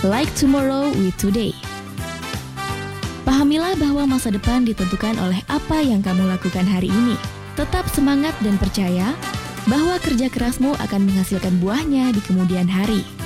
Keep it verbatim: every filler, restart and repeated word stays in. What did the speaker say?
Like tomorrow with today. Pahamilah bahwa masa depan ditentukan oleh apa yang kamu lakukan hari ini. Tetap semangat dan percaya bahwa kerja kerasmu akan menghasilkan buahnya di kemudian hari.